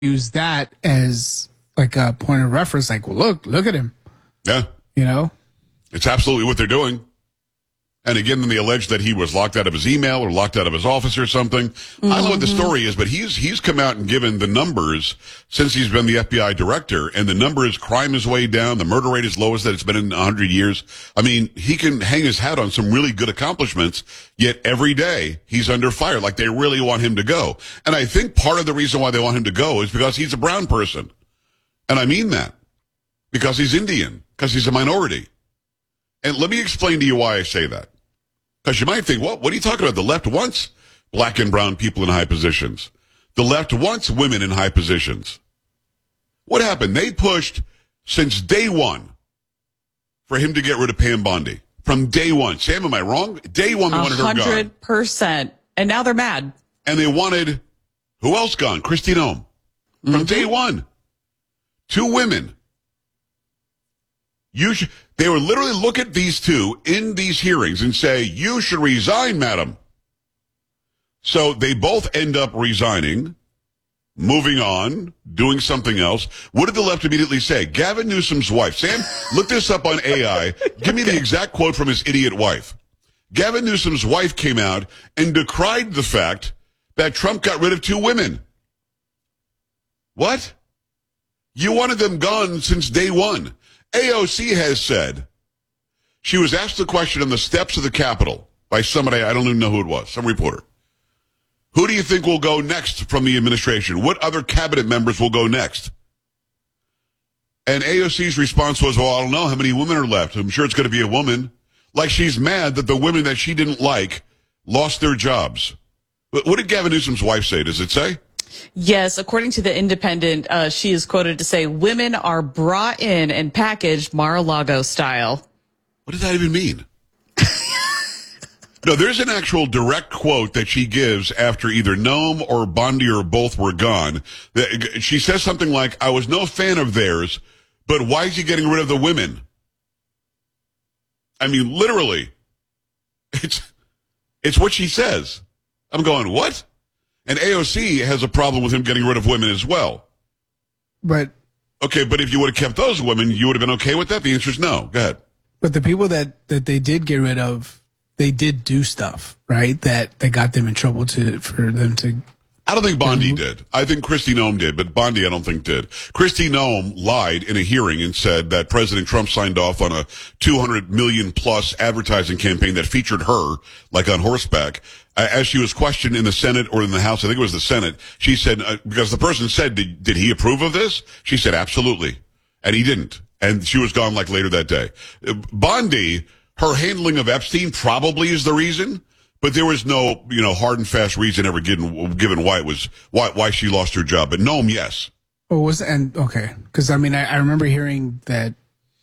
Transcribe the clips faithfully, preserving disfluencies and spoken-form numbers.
use that as like a point of reference. Like, well, look, look at him. Yeah. You know? It's absolutely what they're doing. And again, then they allege that he was locked out of his email or locked out of his office or something. Mm-hmm. I don't know what the story is, but he's he's come out and given the numbers since he's been the F B I director, and the number is crime is way down. The murder rate is lowest that it's been in a hundred years. I mean, he can hang his hat on some really good accomplishments, yet every day he's under fire. Like, they really want him to go. And I think part of the reason why they want him to go is because he's a brown person. And I mean that. Because he's Indian. Because he's a minority. And let me explain to you why I say that. Because you might think, well, what are you talking about? The left wants black and brown people in high positions. The left wants women in high positions. What happened? They pushed since day one for him to get rid of Pam Bondi. From day one. Sam, am I wrong? Day one, they wanted her gone. one hundred percent. And now they're mad. And they wanted, who else gone? Kristi Noem. From mm-hmm. day one. Two women. You should, they would literally look at these two in these hearings and say, you should resign, madam. So they both end up resigning, moving on, doing something else. What did the left immediately say? Gavin Newsom's wife. Sam, look this up on A I. Give me the exact quote from his idiot wife. Gavin Newsom's wife came out and decried the fact that Trump got rid of two women. What? You wanted them gone since day one. A O C has said, she was asked the question on the steps of the Capitol by somebody, I don't even know who it was, some reporter. Who do you think will go next from the administration? What other cabinet members will go next? And A O C's response was, well, I don't know how many women are left. I'm sure it's going to be a woman. Like, she's mad that the women that she didn't like lost their jobs. What did Gavin Newsom's wife say? Does it say? Yes, according to The Independent, uh, she is quoted to say, women are brought in and packaged Mar-a-Lago style. What does that even mean? No, there's an actual direct quote that she gives after either Noem or Bondi or both were gone. She says something like, I was no fan of theirs, but why is he getting rid of the women? I mean, literally, it's, it's what she says. I'm going, what? And A O C has a problem with him getting rid of women as well. But okay, but if you would have kept those women, you would have been okay with that? The answer is no. Go ahead. But the people that, that they did get rid of, they did do stuff, right? That, that got them in trouble to for them to... I don't think Bondi did. I think Kristi Noem did, but Bondi I don't think did. Kristi Noem lied in a hearing and said that President Trump signed off on a two hundred million plus advertising campaign that featured her, like on horseback. Uh, as she was questioned in the Senate or in the House, I think it was the Senate, she said, uh, because the person said, did, did he approve of this? She said, absolutely. And he didn't. And she was gone like later that day. Uh, Bondi, her handling of Epstein probably is the reason. But there was no, you know, hard and fast reason ever given, given why it was, why, why she lost her job. But Noem, yes. Oh, was, and, okay. Cause I mean, I, I remember hearing that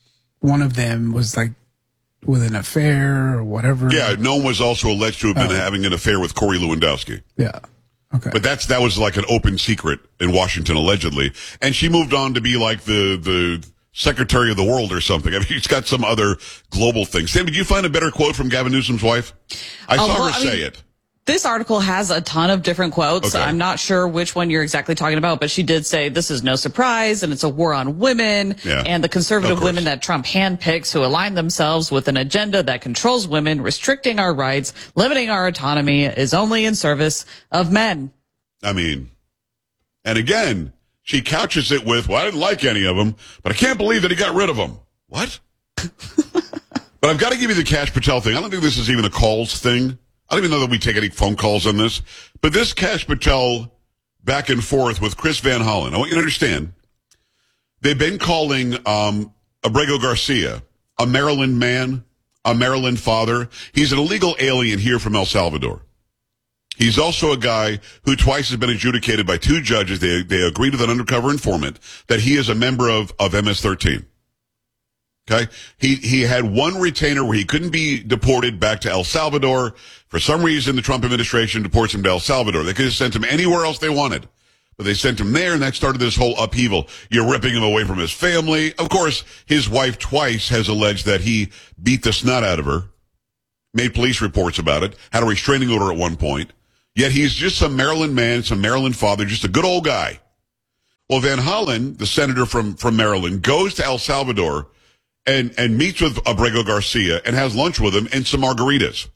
one of them was like with an affair or whatever. Yeah. Noem was also alleged to have been oh. having an affair with Corey Lewandowski. Yeah. Okay. But that's, that was like an open secret in Washington, allegedly. And she moved on to be like the, the, Secretary of the World or something. I mean, he's got some other global thing. Sam, did you find a better quote from Gavin Newsom's wife? I saw uh, well, her I say mean, it. This article has a ton of different quotes. Okay. I'm not sure which one you're exactly talking about, but she did say this is no surprise and it's a war on women yeah, and the conservative women that Trump handpicks who align themselves with an agenda that controls women, restricting our rights, limiting our autonomy is only in service of men. I mean, and again, she couches it with, well, I didn't like any of them, but I can't believe that he got rid of them. What? But I've got to give you the Kash Patel thing. I don't think this is even a calls thing. I don't even know that we take any phone calls on this. But this Kash Patel back and forth with Chris Van Hollen, I want you to understand, they've been calling um, Abrego Garcia a Maryland man, a Maryland father. He's an illegal alien here from El Salvador. He's also a guy who twice has been adjudicated by two judges. They they agreed with an undercover informant that he is a member of, of M S thirteen. Okay? He he had one retainer where he couldn't be deported back to El Salvador. For some reason, the Trump administration deports him to El Salvador. They could have sent him anywhere else they wanted. But they sent him there, and that started this whole upheaval. You're ripping him away from his family. Of course, his wife twice has alleged that he beat the snot out of her, made police reports about it, had a restraining order at one point. Yet he's just some Maryland man, some Maryland father, just a good old guy. Well, Van Hollen, the senator from, from Maryland, goes to El Salvador and, and meets with Abrego Garcia and has lunch with him and some margaritas.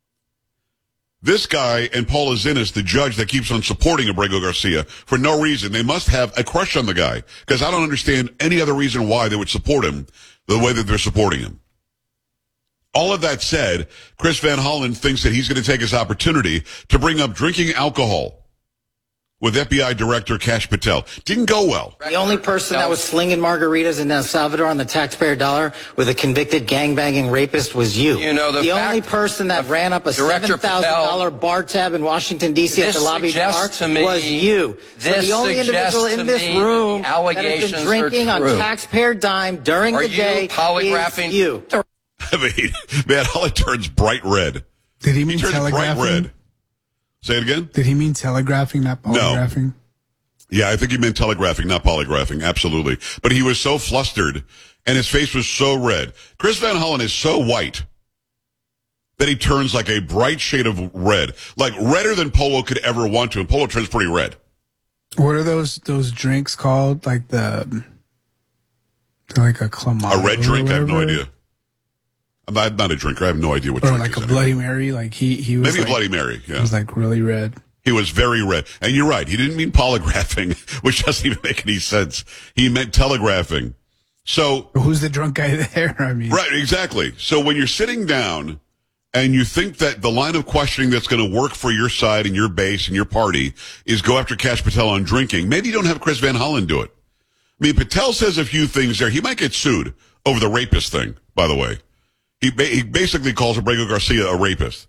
This guy and Paula Zinnes, the judge that keeps on supporting Abrego Garcia for no reason, they must have a crush on the guy, because I don't understand any other reason why they would support him the way that they're supporting him. All of that said, Chris Van Hollen thinks that he's going to take his opportunity to bring up drinking alcohol with F B I Director Kash Patel. Didn't go well. The only person that was slinging margaritas in El Salvador on the taxpayer dollar with a convicted gangbanging rapist was you. You know, the, the fact, only person that ran up a Director seven thousand dollars bar tab in Washington, D C at the lobby bar was you. This so the only individual in this room that has been drinking on taxpayer dime during Are the day polygraphing is you. I mean, man, all it turns bright red. Did he mean he turns telegraphing? Bright red. Say it again? Did he mean telegraphing, not polygraphing? No. Yeah, I think he meant telegraphing, not polygraphing. Absolutely. But he was so flustered and his face was so red. Chris Van Hollen is so white that he turns like a bright shade of red, like redder than Polo could ever want to. And Polo turns pretty red. What are those, those drinks called? Like the, they're like a Clamato. A red drink? I have no idea. I'm not, I'm not a drinker. I have no idea what or drink like is a anyway. Bloody Mary. Like he, he was Maybe like, a Bloody Mary. Yeah. He was like really red. He was very red. And you're right. He didn't mean polygraphing, which doesn't even make any sense. He meant telegraphing. So who's the drunk guy there? I mean, right, exactly. So when you're sitting down and you think that the line of questioning that's going to work for your side and your base and your party is go after Kash Patel on drinking, maybe you don't have Chris Van Hollen do it. I mean, Patel says a few things there. He might get sued over the rapist thing, by the way. He, ba- he basically calls Abrego Garcia a rapist.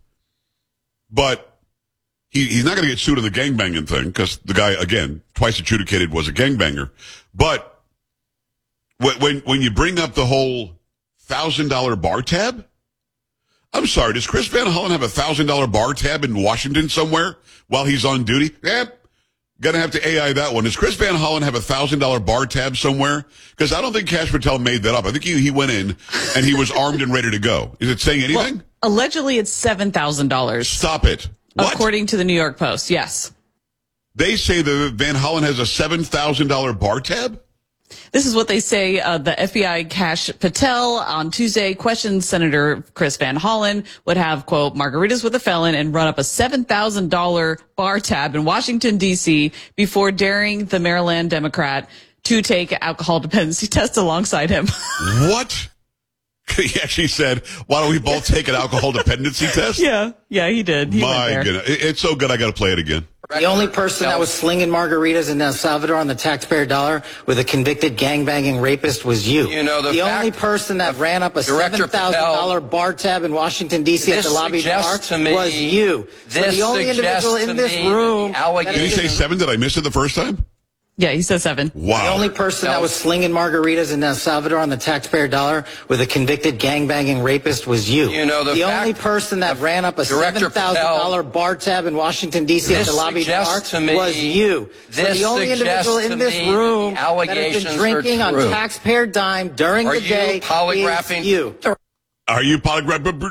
But he, he's not going to get sued on the gangbanging thing because the guy, again, twice adjudicated was a gangbanger. But when, when, when you bring up the whole one thousand dollars bar tab, I'm sorry, does Chris Van Hollen have a one thousand dollars bar tab in Washington somewhere while he's on duty? Eh, gonna have to A I that one. Does Chris Van Hollen have a one thousand dollars bar tab somewhere? Because I don't think Kash Patel made that up. I think he, he went in and he was armed and ready to go. Is it saying anything? Well, allegedly, it's seven thousand dollars. Stop it. What? According to the New York Post, yes. They say that Van Hollen has a seven thousand dollars bar tab? This is what they say. Uh, the F B I Kash Patel on Tuesday questioned Senator Chris Van Hollen would have, quote, margaritas with a felon and run up a seven thousand dollars bar tab in Washington, D C before daring the Maryland Democrat to take alcohol dependency test alongside him. What? He actually said, why don't we both take an alcohol dependency test? Yeah, yeah, he did. He My goodness. It, it's so good I got to play it again. The only person that was slinging margaritas in El Salvador on the taxpayer dollar with a convicted gangbanging rapist was you. You know, the, the fact, only person that ran up a seven thousand dollars bar tab in Washington, D C at the lobby bar me, was you. So the only individual in this room. Did he say seven? Did I miss it the first time? Yeah, he said seven. Wow. The only person that was slinging margaritas in El Salvador on the taxpayer dollar with a convicted gangbanging rapist was you. You know, the, the fact, only person that ran up a seven thousand dollars bar tab in Washington, D C at the lobby bar me, was you. So the only individual in this room that has been drinking on taxpayer dime during Are the day polygraphing is you. Are you polygraphing?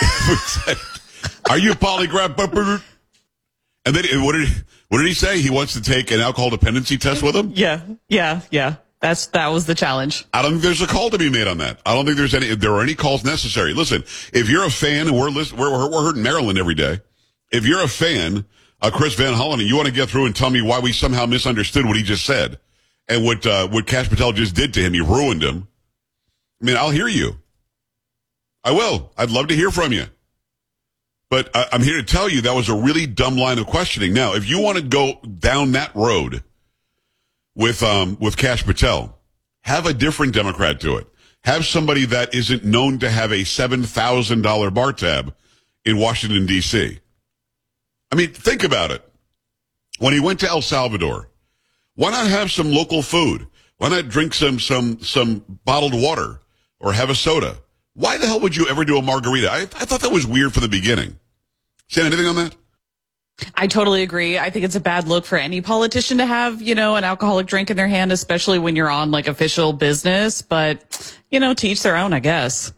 Are you polygraphing? And then what did he, what did he say? He wants to take an alcohol dependency test with him? Yeah, yeah, yeah. That's that was the challenge. I don't think there's a call to be made on that. I don't think there's any. If there are any calls necessary. Listen, if you're a fan, and we're listen, we're we're, we're heard in Maryland every day. If you're a fan of Chris Van Hollen and you want to get through and tell me why we somehow misunderstood what he just said and what uh, what Kash Patel just did to him, he ruined him. I mean, I'll hear you. I will. I'd love to hear from you. But I, I'm here to tell you that was a really dumb line of questioning. Now, if you want to go down that road with um with Kash Patel, have a different Democrat do it. Have somebody that isn't known to have a seven thousand dollars bar tab in Washington, D C. I mean, think about it. When he went to El Salvador, why not have some local food? Why not drink some some some bottled water or have a soda? Why the hell would you ever do a margarita? I, I thought that was weird from the beginning. Say anything on that? I totally agree. I think it's a bad look for any politician to have, you know, an alcoholic drink in their hand, especially when you're on like official business. But, you know, to each their own, I guess.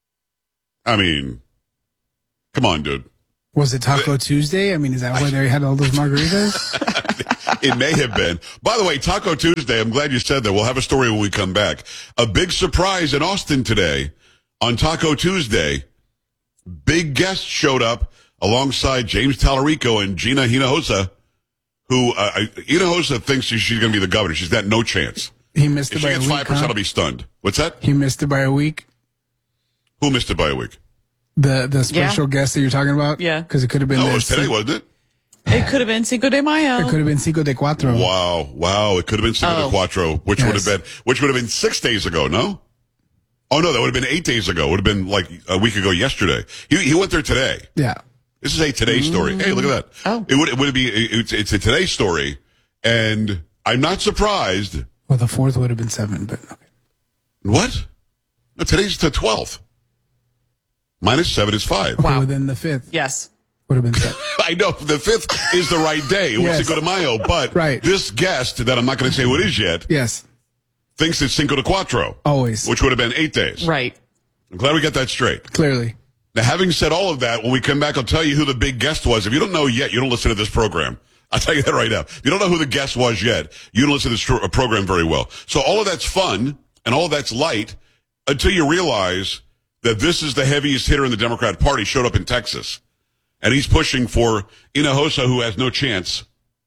I mean, come on, dude. Was it Taco the, Tuesday? I mean, is that why they had all those margaritas? It may have been. By the way, Taco Tuesday, I'm glad you said that. We'll have a story when we come back. A big surprise in Austin today on Taco Tuesday. Big guest showed up alongside James Tallarico and Gina Hinojosa, who, uh, Hinojosa thinks she's going to be the governor. She's got no chance. He missed it if by she a gets week, five percent, huh? I'll be stunned. What's that? He missed it by a week. Who missed it by a week? The the special Yeah. guest that you're talking about? Yeah. Because it could have been No, the it was today, Cin- wasn't it? It could have been Cinco de Mayo. It could have been Cinco de Cuatro. Wow, wow. It could have been Cinco de Oh. Cuatro, which Yes. would have been, which would have been six days ago, no? Oh, no, that would have been eight days ago. It would have been like a week ago yesterday. He, he went there today. Yeah. This is a today story. Hey, look at that. Oh. It would, it would be, it's, it's a today story. And I'm not surprised. Well, the fourth would have been seven, but okay. What? No, today's the twelfth. Minus seven is five. Okay, Wow. well, then the fifth Yes. would have been seven. I know the fifth is the right day. It was Yes. Cinco de Mayo, but Right. this guest that I'm not going to say what it is yet Yes. thinks it's Cinco de Cuatro, Always. which would have been eight days. Right. I'm glad we got that straight. Clearly. Now, having said all of that, when we come back, I'll tell you who the big guest was. If you don't know yet, you don't listen to this program. I'll tell you that right now. If you don't know who the guest was yet, you don't listen to this tr- program very well. So all of that's fun and all of that's light until you realize that this is the heaviest hitter in the Democrat Party, showed up in Texas. And he's pushing for Hinojosa, who has no chance.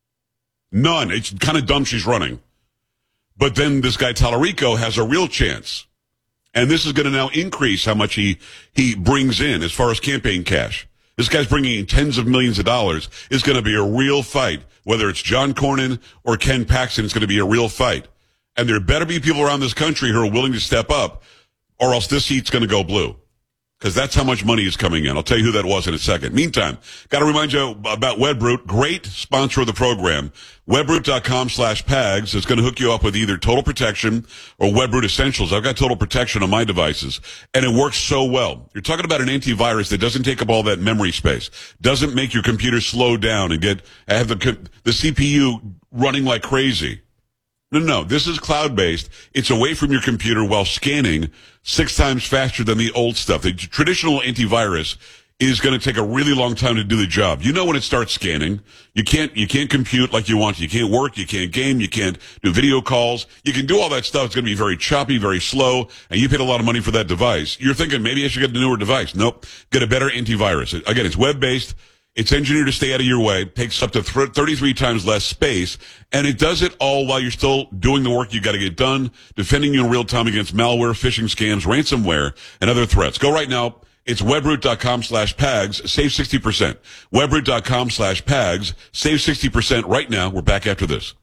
None. It's kind of dumb she's running. But then this guy Tallarico has a real chance. And this is going to now increase how much he, he brings in as far as campaign cash. This guy's bringing in tens of millions of dollars. It's going to be a real fight. Whether it's John Cornyn or Ken Paxton, it's going to be a real fight. And there better be people around this country who are willing to step up, or else this seat's going to go blue. Because that's how much money is coming in. I'll tell you who that was in a second. Meantime, got to remind you about WebRoot, great sponsor of the program. WebRoot.com slash PAGS is going to hook you up with either Total Protection or WebRoot Essentials. I've got Total Protection on my devices, and it works so well. You're talking about an antivirus that doesn't take up all that memory space, doesn't make your computer slow down and get have the the C P U running like crazy. No, no, no. This is cloud-based. It's away from your computer while scanning six times faster than the old stuff. The traditional antivirus is going to take a really long time to do the job. You know when it starts scanning, you can't, you can't compute like you want to. You can't work, you can't game, you can't do video calls. You can do all that stuff. It's going to be very choppy, very slow, and you paid a lot of money for that device. You're thinking, maybe I should get a newer device. Nope. Get a better antivirus. Again, it's web-based. It's engineered to stay out of your way, takes up to thirty-three times less space, and it does it all while you're still doing the work you got to get done, defending you in real time against malware, phishing scams, ransomware, and other threats. Go right now. It's webroot.com slash PAGS. Save sixty percent. webroot.com slash PAGS. Save sixty percent right now. We're back after this.